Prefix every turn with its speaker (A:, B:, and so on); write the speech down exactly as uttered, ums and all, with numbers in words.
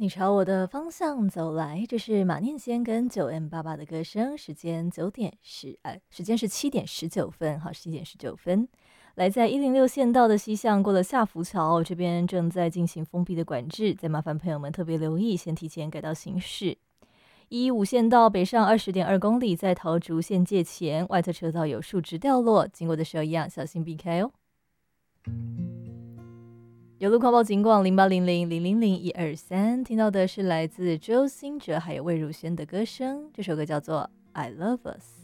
A: 你朝我的方向走来，这是马念先跟九 M 爸爸的歌声。时间九点十，呃，时间是七点十九分，好，七点十九分。来在一零六县道的西向，过了下浮桥，这边正在进行封闭的管制，再麻烦朋友们特别留意，先提前改道行驶。一五县道北上二十点二公里，在桃竹县界前，外侧车道有树枝掉落，经过的时候一样小心避开哦。有路况报警广零八零零零零零一二三，听到的是来自周兴哲还有魏如萱的歌声，这首歌叫做《I Love Us》。